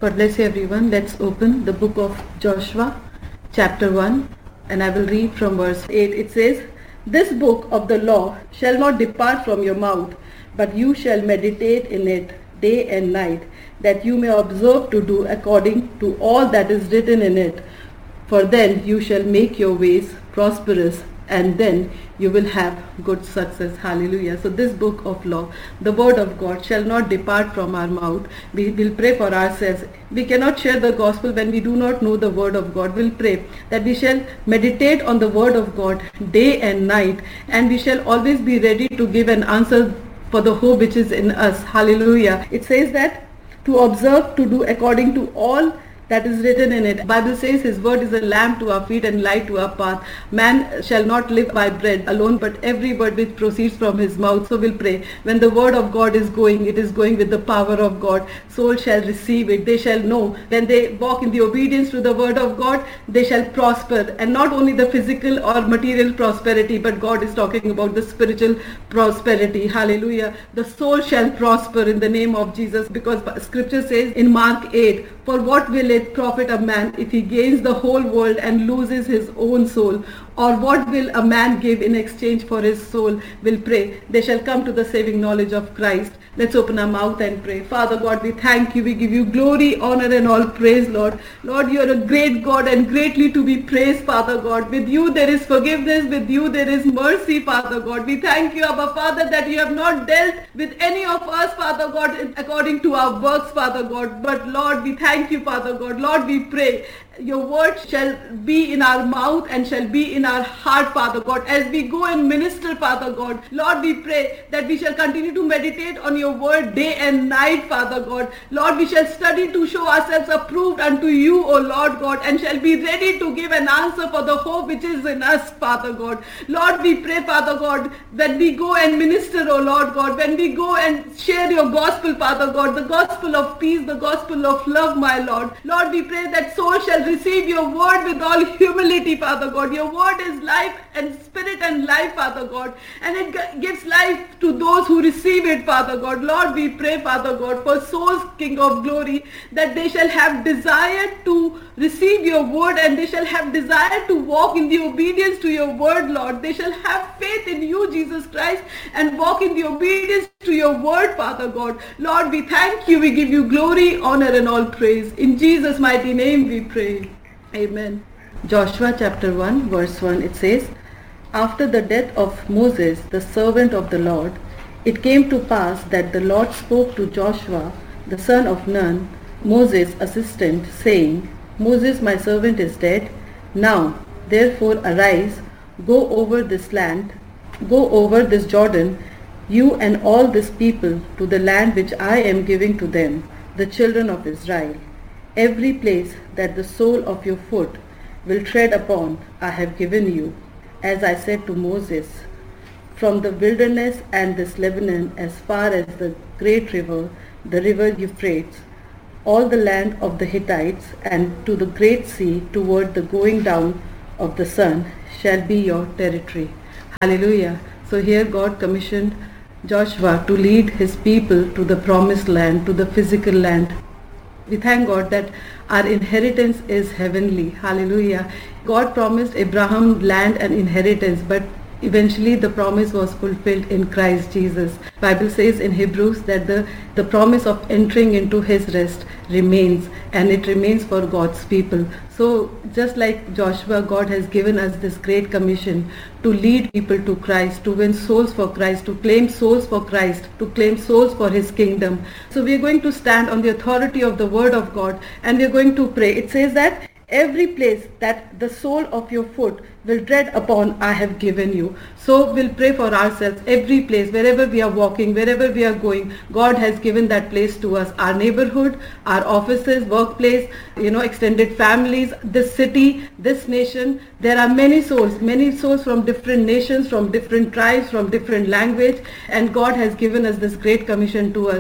God bless you everyone. Let's open the book of Joshua, chapter 1, and I will read from verse 8. It says, "This book of the law shall not depart from your mouth, but you shall meditate in it day and night, that you may observe to do according to all that is written in it. For then you shall make your ways prosperous, and then you will have good success." Hallelujah. So this book of law, the word of God, shall not depart from our mouth. We will pray for ourselves. We cannot share the gospel when we do not know the word of God. We'll pray that we shall meditate on the word of God day and night, and we shall always be ready to give an answer for the hope which is in us. Hallelujah. It says that to observe to do according to all that is written in it. Bible says his word is a lamp to our feet and light to our path. Man shall not live by bread alone, but every word which proceeds from his mouth. So we'll pray. When the word of God is going, it is going with the power of God. Soul shall receive it. They shall know. When they walk in the obedience to the word of God, they shall prosper. And not only the physical or material prosperity, but God is talking about the spiritual prosperity. Hallelujah. The soul shall prosper in the name of Jesus, because scripture says in Mark 8, "For what will it profit a man if he gains the whole world and loses his own soul? Or what will a man give in exchange for his soul?" Will pray. They shall come to the saving knowledge of Christ. Let's open our mouth and pray. Father God, we thank you. We give you glory, honor and all praise, Lord. Lord, you are a great God and greatly to be praised, Father God. With you there is forgiveness. With you there is mercy, Father God. We thank you, Abba Father, that you have not dealt with any of us, Father God, according to our works, Father God. But Lord, we thank you, Father God. Lord, we pray your word shall be in our mouth and shall be in our heart, Father God, as we go and minister, Father God. Lord, we pray that we shall continue to meditate on your word day and night, Father God. Lord, we shall study to show ourselves approved unto you, O Lord God, and shall be ready to give an answer for the hope which is in us, Father God. Lord, we pray, Father God, when we go and minister, O Lord God, when we go and share your gospel, Father God, the gospel of peace, the gospel of love, my Lord. Lord, we pray that soul shall receive your word with all humility, Father God. Your word is life and spirit and life, Father God, and it gives life to those who receive it, Father God. Lord, we pray, Father God, for souls, King of glory, that they shall have desire to receive your word, and they shall have desire to walk in the obedience to your word, Lord. They shall have faith in you, Jesus Christ, and walk in the obedience to your word, Father God. Lord, we thank you. We give you glory, honor and all praise. In Jesus' mighty name we pray. Amen. Joshua chapter 1 verse 1, it says, "After the death of Moses, the servant of the Lord, it came to pass that the Lord spoke to Joshua, the son of Nun, Moses' assistant, saying, Moses, my servant, is dead. Now, therefore, arise, go over this land, go over this Jordan, you and all this people, to the land which I am giving to them, the children of Israel. Every place that the sole of your foot will tread upon, I have given you, as I said to Moses, from the wilderness and this Lebanon as far as the great river, the river Euphrates, all the land of the Hittites, and to the great sea toward the going down of the sun shall be your territory." Hallelujah. So here God commissioned Joshua to lead his people to the promised land, to the physical land. We thank God that our inheritance is heavenly. Hallelujah. God promised Abraham land and inheritance, but eventually the promise was fulfilled in Christ Jesus. Bible says in Hebrews that the promise of entering into his rest remains, and it remains for God's people. So just like Joshua, God has given us this great commission to lead people to Christ, to win souls for Christ, to claim souls for Christ, to claim souls for his kingdom. So we are going to stand on the authority of the word of God, and we are going to pray. It says that every place that the sole of your foot will tread upon, I have given you. So we'll pray for ourselves. Every place, wherever we are walking, wherever we are going, God has given that place to us. Our neighborhood, our offices, workplace, extended families, this city, this nation. There are many souls from different nations, from different tribes, from different language, and God has given us this great commission to us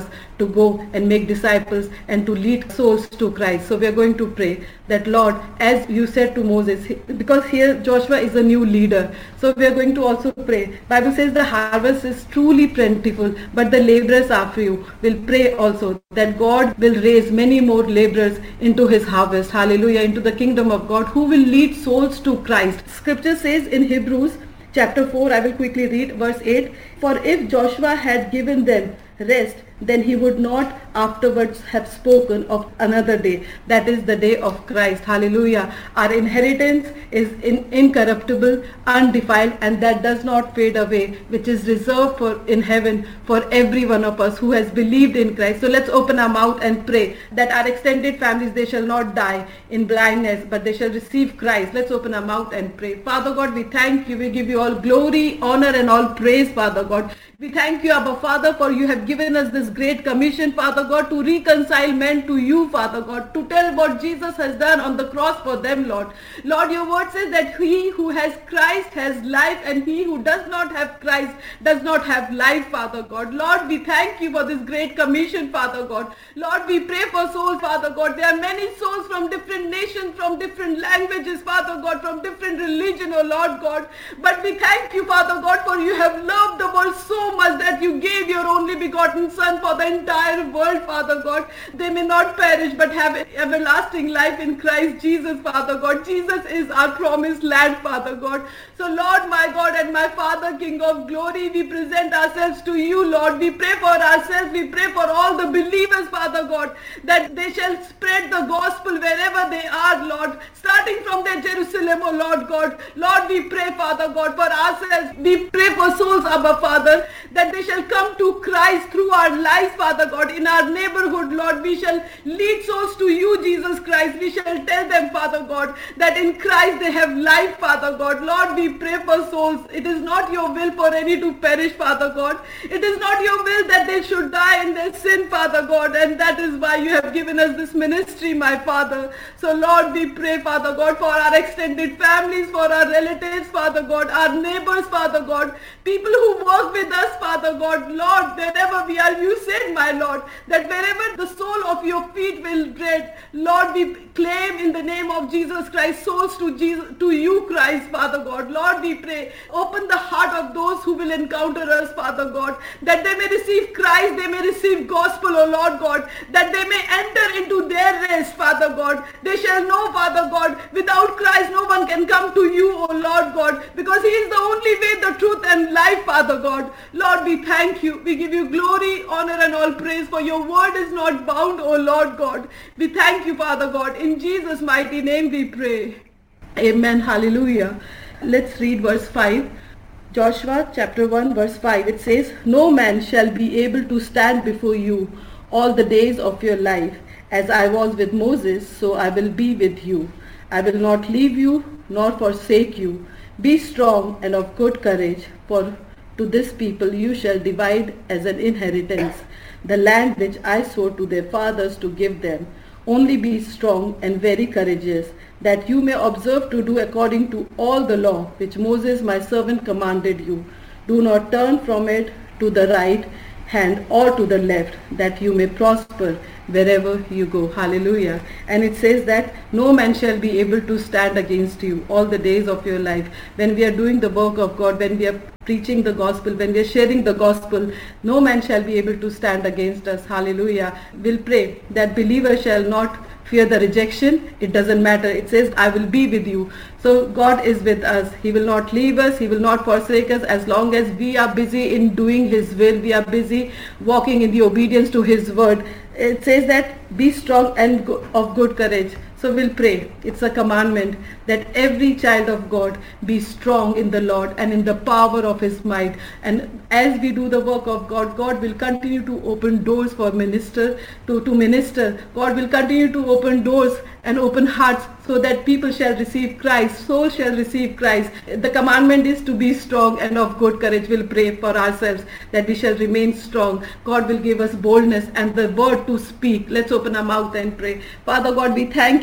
to go and make disciples and to lead souls to Christ. So we are going to pray that, Lord, as you said to Moses, because here Joshua is a new leader, so we are going to also pray. Bible says the harvest is truly plentiful, but the laborers are few. We'll pray also that God will raise many more laborers into his harvest, hallelujah, into the kingdom of God, who will lead souls to Christ. Scripture says in Hebrews chapter 4, I will quickly read verse 8, for if Joshua had given them rest, then he would not afterwards have spoken of another day, that is the day of Christ. Hallelujah. Our inheritance is incorruptible, undefiled, and that does not fade away, which is reserved for in heaven for every one of us who has believed in Christ. So let's open our mouth and pray that our extended families, they shall not die in blindness, but they shall receive Christ. Let's open our mouth and pray. Father God, we thank you. We give you all glory, honor, and all praise, Father God. We thank you, Abba Father, for you have given us this great commission, Father God, to reconcile men to you, Father God, to tell what Jesus has done on the cross for them, Lord. Lord, your word says that he who has Christ has life, and he who does not have Christ does not have life, Father God. Lord, we thank you for this great commission, Father God. Lord, we pray for souls, Father God. There are many souls from different nations, from different languages, Father God, from different religion, oh Lord God. But we thank you, Father God, for you have loved the world so much that you gave your only begotten Son for the entire world, Father God. They may not perish but have everlasting life in Christ Jesus, Father God. Jesus is our promised land, Father God. So Lord, my God and my Father, King of glory, we present ourselves to you, Lord. We pray for ourselves. We pray for all the believers, Father God, that they shall spread the gospel wherever they are, Lord, starting from their Jerusalem, oh Lord God. Lord, we pray, Father God, for ourselves. We pray for souls, Abba Father, that they shall come to Christ through our lives, Father God. In our neighborhood, Lord, we shall lead souls to you, Jesus Christ. We shall tell them, Father God, that in Christ they have life, Father God. Lord, we pray for souls. It is not your will for any to perish, Father God. It is not your will that they should die in their sin, Father God, and that is why you have given us this ministry, my Father. So Lord, we pray, Father God, for our extended families, for our relatives, Father God, our neighbors, Father God, people who work with us, Father God. Lord, wherever we are, you said, my Lord, that wherever the sole of your feet will tread, Lord, we claim in the name of Jesus Christ souls to you, Christ, Father God. Lord, we pray, open the heart of those who will encounter us, Father God, that they may receive Christ, they may receive gospel, O Lord God, that they may enter into their rest, Father God. They shall know, Father God, without Christ no one can come to you, O Lord God, because he is the only way, the truth, and life, Father God. Lord, we thank you. We give you glory, honor, and all praise, for your word is not bound, O Lord God. We thank you, Father God. In Jesus' mighty name we pray. Amen. Hallelujah. Let's read verse 5. Joshua chapter 1 verse 5. It says, no man shall be able to stand before you all the days of your life. As I was with Moses, so I will be with you. I will not leave you nor forsake you. Be strong and of good courage, for to this people you shall divide as an inheritance the land which I swore to their fathers to give them. Only be strong and very courageous, that you may observe to do according to all the law which Moses my servant commanded you. Do not turn from it to the right hand or to the left, that you may prosper wherever you go. Hallelujah. And it says that no man shall be able to stand against you all the days of your life. When we are doing the work of God, when we are preaching the gospel, when we are sharing the gospel, no man shall be able to stand against us. Hallelujah. We'll pray that believers shall not fear the rejection. It doesn't matter. It says, I will be with you. So God is with us. He will not leave us. He will not forsake us as long as we are busy in doing his will. We are busy walking in the obedience to his word. It says that be strong and of good courage. So we'll pray. It's a commandment that every child of God be strong in the Lord and in the power of his might. And as we do the work of God, God will continue to open doors for minister to minister. God will continue to open doors and open hearts so that people shall receive Christ, souls shall receive Christ. The commandment is to be strong and of good courage. We'll pray for ourselves that we shall remain strong. God will give us boldness and the word to speak. Let's open our mouth and pray. Father God, we thank you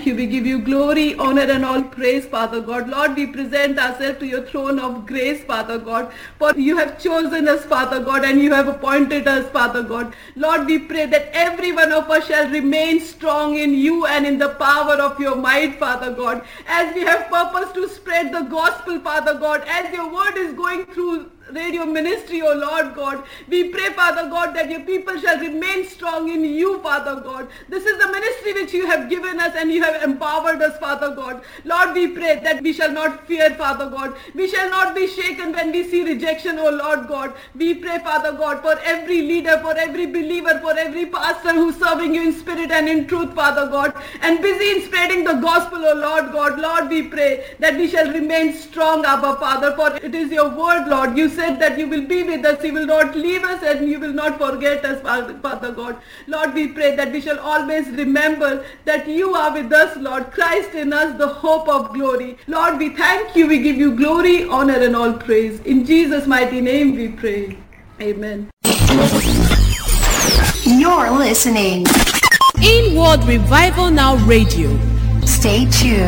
you. We give you glory, honor and all praise, Father God. Lord, we present ourselves to your throne of grace, Father God. For you have chosen us, Father God, and you have appointed us, Father God. Lord, we pray that every one of us shall remain strong in you and in the power of your might, Father God. As we have purpose to spread the gospel, Father God, as your word is going through radio ministry, oh Lord God, we pray, Father God, that your people shall remain strong in you, Father God. This is the ministry which you have given us and you have empowered us, Father God. Lord, we pray that we shall not fear, Father God. We shall not be shaken when we see rejection, oh Lord God. We pray, Father God, for every leader, for every believer, for every pastor who's serving you in spirit and in truth, Father God, and busy in spreading the gospel, oh Lord God. Lord, we pray that we shall remain strong, Abba Father, for it is your word, Lord. You said that you will be with us, you will not leave us, and you will not forget us, Father God. Lord, we pray that we shall always remember that you are with us, Lord. Christ in us, the hope of glory. Lord, we thank you. We give you glory, honor and all praise. In Jesus' mighty name we pray. Amen. You're listening Inward Revival Now Radio. Stay tuned.